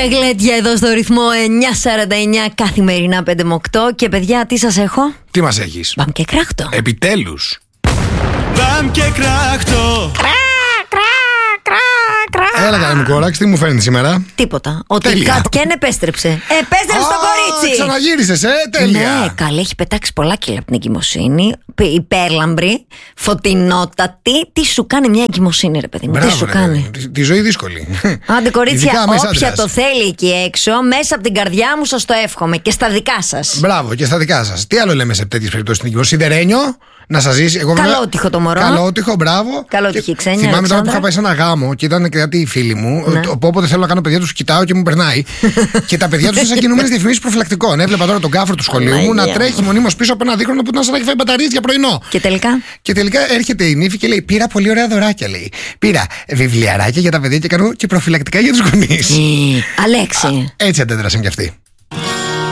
γλέντια εδώ στο ρυθμό 949 καθημερινά 5 με 8. Και παιδιά, τι σας έχω? Τι μας έχεις? Μπαμ και κράχτο. Επιτέλους. Μπαμ και κράχτο. Έλα καλή μου κόραξη, τι μου φαίνεται σήμερα? Τίποτα. Ότι Τέλεια. Κατκέν επέστρεψε. Επέστρεψε στο κορίτσι! Ξαναγύρισες, τέλεια. Ναι, καλή, έχει πετάξει πολλά κιλά από την εγκυμοσύνη. Υπέρλαμπρη, φωτεινότατη. Τι σου κάνει μια εγκυμοσύνη, ρε παιδί μου? Τι σου κάνει? Τη ζωή δύσκολη. Άντε κορίτσια, Ειδικά μέσα όποια άντρας. το θέλει εκεί έξω, μέσα από την καρδιά μου σας το εύχομαι. Και στα δικά σας. Μπράβο, και στα δικά σας. Τι άλλο λέμε σε τέτοιες περιπτώσεις στην εγκυμοσύνη? Σιδερένιο, να σας ζήσει. Εγώ, βέβαια, Καλότυχο το μωρό. Καλότυχο, μπράβο. Καλότυχη ξένια. Θυμάμαι τώρα που Αλεξάνδρα. είχα πάει σε ένα γάμο και ήταν κάτι φίλοι μου. Ναι. Όποτε θέλω να κάνω παιδιά τους κοιτάω και μου περνάει. Και τα παιδιά τους είναι σαν κινούμενες διαφημίσεις προφυλακτικών. Έβλεπα τώρα τον κάφρο του σχολείου μου να Παναγία. τρέχει μονίμως πίσω από ένα δίχρονο που ήταν σαν να έχει φάει μπαταρίες για πρωινό. Και τελικά. Και τελικά έρχεται η νύφη και λέει: Πήρα πολύ ωραία δωράκια. Λέει. Πήρα βιβλιαράκια για τα παιδιά και κάνω και προφυλακτικά για τους γονείς. Αλέξη. Έτσι αντέδρασαν κι αυτοί.